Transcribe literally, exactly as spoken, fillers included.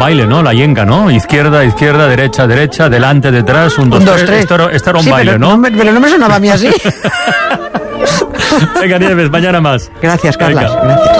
baile, ¿no? La yenga, ¿no? Izquierda, izquierda, derecha, derecha, delante, detrás, un, dos, un, dos tres. tres. Esto era, esto era un sí, baile, pero ¿no? no me, pero no me sonaba a mí así. Venga, Nieves, mañana más. Gracias, Carlas. Venga. Gracias.